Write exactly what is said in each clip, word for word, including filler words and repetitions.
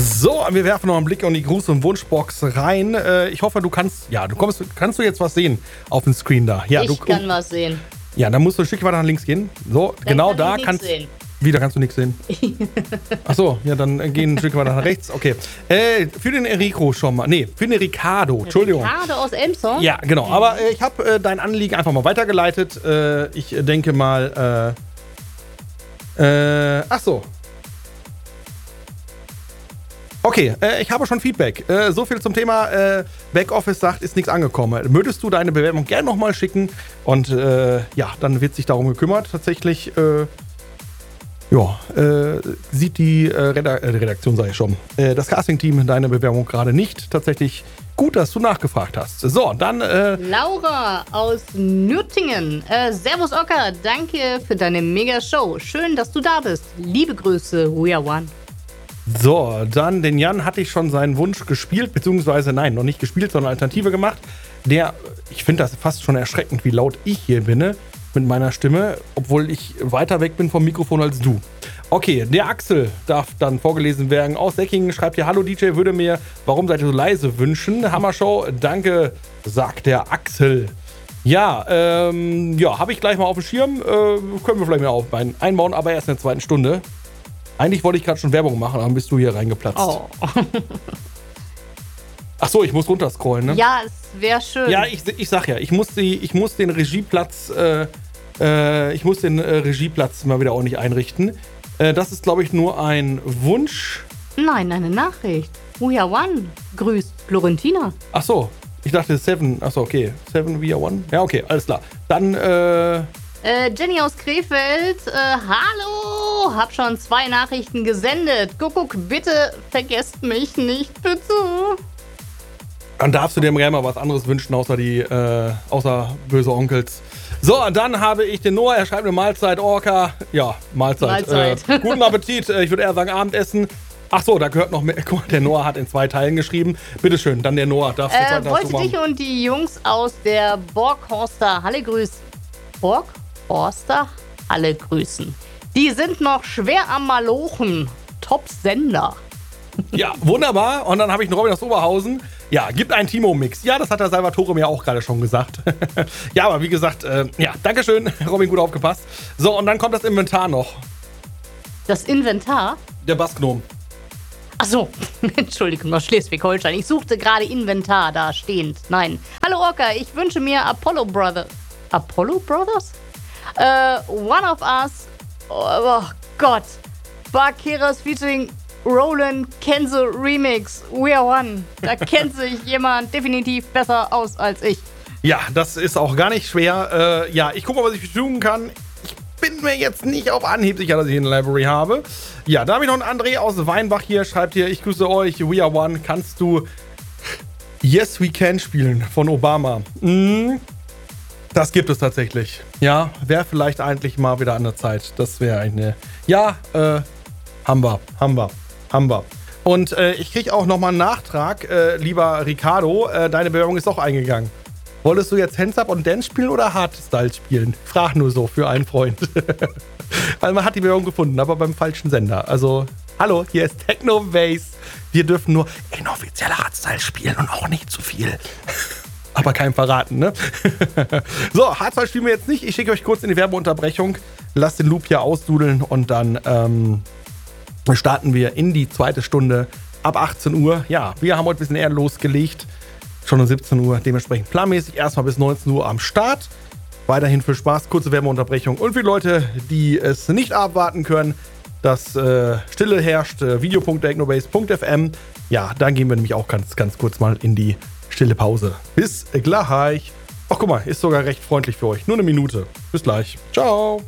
So, wir werfen noch einen Blick in die Gruß- und Wunschbox rein. Äh, ich hoffe, du kannst, ja, du kommst, kannst du jetzt was sehen auf dem Screen da? Ja, ich du, kann was sehen. Ja, dann musst du ein Stück weiter nach links gehen. So, Dann genau kann da ich kannst nichts sehen. Wieder kannst du nichts sehen. Ach so, ja, dann äh, gehen ein Stück weiter nach rechts. Okay. Äh, für den Enrico schon mal. Nee, für den Ricardo. Entschuldigung. Ricardo aus Elmshorn? Ja, genau. Aber äh, ich habe äh, dein Anliegen einfach mal weitergeleitet. Äh, ich denke mal, äh, äh, ach so. Okay, äh, ich habe schon Feedback. Äh, so viel zum Thema äh, Backoffice sagt, ist nichts angekommen. Würdest du deine Bewerbung gerne nochmal schicken? Und äh, ja, dann wird sich darum gekümmert. Tatsächlich, äh, ja, äh, sieht die äh, Reda- äh, Redaktion, sage ich schon, äh, das Casting-Team deine Bewerbung gerade nicht. Tatsächlich gut, dass du nachgefragt hast. So, dann... Äh, Laura aus Nürtingen. Äh, Servus Ocker, danke für deine Mega-Show. Schön, dass du da bist. Liebe Grüße, We Are One. So, dann den Jan hatte ich schon seinen Wunsch gespielt, beziehungsweise nein, noch nicht gespielt, sondern Alternative gemacht. Der, ich finde das fast schon erschreckend, wie laut ich hier bin mit meiner Stimme, obwohl ich weiter weg bin vom Mikrofon als du. Okay, der Axel darf dann vorgelesen werden. Aus Säckingen schreibt hier, hallo D J, würde mir, warum seid ihr so leise wünschen? Hammershow, danke, sagt der Axel. Ja, ähm, ja, habe ich gleich mal auf dem Schirm. Äh, können wir vielleicht mal auf einbauen, aber erst in der zweiten Stunde. Eigentlich wollte ich gerade schon Werbung machen, dann bist du hier reingeplatzt. Oh. Ach so, ich muss runterscrollen, ne? Ja, es wäre schön. Ja, ich, ich sag ja, ich muss, die, ich muss den Regieplatz, äh, äh, ich muss den äh, Regieplatz mal wieder ordentlich einrichten. Äh, das ist, glaube ich, nur ein Wunsch. Nein, eine Nachricht. We Are One grüßt Florentina. Ach so, ich dachte Seven. Ach so, okay. Seven We Are One. Ja, okay, alles klar. Dann, äh... Äh, Jenny aus Krefeld, äh, hallo, hab schon zwei Nachrichten gesendet. Kuckuck, bitte vergesst mich nicht, bitte. Dann darfst du dir gerne mal was anderes wünschen, außer die, äh, außer böse Onkels. So, dann habe ich den Noah, er schreibt eine Mahlzeit, Orca. Ja, Mahlzeit. Mahlzeit. Äh, guten Appetit, ich würde eher sagen Abendessen. Ach so, da gehört noch mehr. Guck mal, der Noah hat in zwei Teilen geschrieben. Bitteschön, dann der Noah. Darfst du Äh, wollte dich und die Jungs aus der Borghorster Halle grüßen. Borghorster Halle grüßen. Die sind noch schwer am Malochen. Top-Sender. Ja, wunderbar. Und dann habe ich einen Robin aus Oberhausen. Ja, gibt einen Timo-Mix. Ja, das hat der Salvatore mir auch gerade schon gesagt. Ja, aber wie gesagt, äh, ja, Dankeschön, Robin, gut aufgepasst. So, und dann kommt das Inventar noch. Das Inventar? Der Bassgnom. Ach so, Entschuldigung, aus Schleswig-Holstein. Ich suchte gerade Inventar da stehend. Nein. Hallo Orca, ich wünsche mir Apollo Brothers. Apollo Brothers? Äh, One of Us. Oh Gott. Barkeras featuring Roland Kenzo Remix. We Are One. Da kennt sich jemand definitiv besser aus als ich. Ja, das ist auch gar nicht schwer. Äh, ja, ich gucke mal, was ich tun kann. Ich bin mir jetzt nicht auf Anhieb sicher, dass ich eine Library habe. Ja, da habe ich noch einen André aus Weinbach hier. Schreibt hier, ich grüße euch. We Are One. Kannst du Yes We Can spielen von Obama? Mhm. Das gibt es tatsächlich. Ja, wäre vielleicht eigentlich mal wieder an der Zeit. Das wäre eine... Ja, äh, haben wir, haben wir, haben wir. Und äh, ich kriege auch nochmal einen Nachtrag, äh, lieber Ricardo. Äh, deine Bewerbung ist auch eingegangen. Wolltest du jetzt Hands-Up und Dance spielen oder Hardstyle spielen? Frag nur so für einen Freund. Weil man hat die Bewerbung gefunden, aber beim falschen Sender. Also, hallo, hier ist Techno Bass. Wir dürfen nur inoffizielle Hardstyle spielen und auch nicht zu viel. Aber keinem verraten, ne? So, Hardstyle spielen wir jetzt nicht. Ich schicke euch kurz in die Werbeunterbrechung. Lasst den Loop hier ausdudeln und dann ähm, starten wir in die zweite Stunde ab achtzehn Uhr. Ja, wir haben heute ein bisschen eher losgelegt. Schon um siebzehn Uhr, dementsprechend planmäßig. Erstmal bis neunzehn Uhr am Start. Weiterhin viel Spaß, kurze Werbeunterbrechung. Und für die Leute, die es nicht abwarten können, dass äh, Stille herrscht, äh, video punkt technobase punkt f m. Ja, dann gehen wir nämlich auch ganz, ganz kurz mal in die stille Pause. Bis gleich. Ach, guck mal, ist sogar recht freundlich für euch. Nur eine Minute. Bis gleich. Ciao.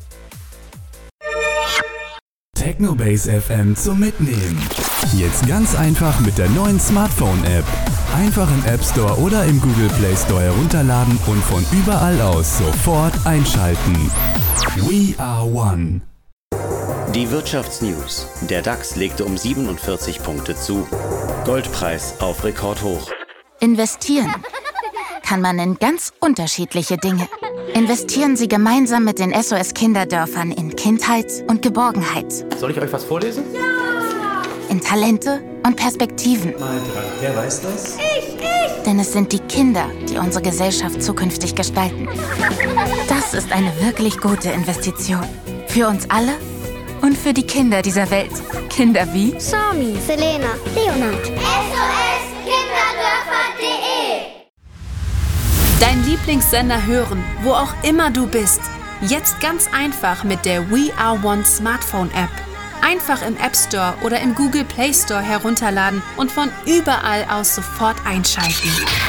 Technobase F M zum Mitnehmen. Jetzt ganz einfach mit der neuen Smartphone-App. Einfach im App Store oder im Google Play Store herunterladen und von überall aus sofort einschalten. We are one. Die Wirtschaftsnews. Der DAX legte um siebenundvierzig Punkte zu. Goldpreis auf Rekordhoch. Investieren kann man in ganz unterschiedliche Dinge. Investieren Sie gemeinsam mit den S O S-Kinderdörfern in Kindheit und Geborgenheit. Soll ich euch was vorlesen? In Talente und Perspektiven. Mal dran. Wer weiß das? Denn es sind die Kinder, die unsere Gesellschaft zukünftig gestalten. Das ist eine wirklich gute Investition. Für uns alle und für die Kinder dieser Welt. Kinder wie Sami, Selena, Leonard. S O S Kinderdörfer punkt de Dein Lieblingssender hören, wo auch immer du bist. Jetzt ganz einfach mit der We Are One Smartphone-App. Einfach im App Store oder im Google Play Store herunterladen und von überall aus sofort einschalten.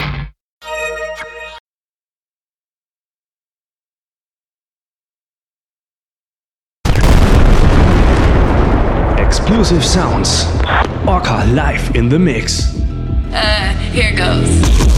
Exclusive sounds. Orca live in the mix. Uh, here goes.